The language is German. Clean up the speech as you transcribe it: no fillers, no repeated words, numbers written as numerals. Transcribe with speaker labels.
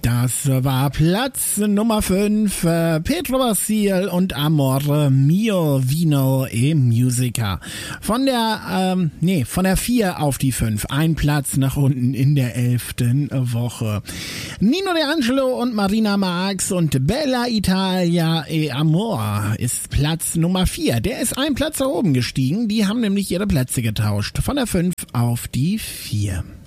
Speaker 1: Das war Platz Nummer 5, Pedro Basil und Amore Mio Vino e Musica. Von der 4 auf die 5, ein Platz nach unten in der 11. Woche. Nino De Angelo und Marina Marx und Bella Italia e Amor ist Platz Nummer 4. Der ist ein Platz nach oben gestiegen, die haben nämlich ihre Plätze getauscht. Von der 5 auf die 4.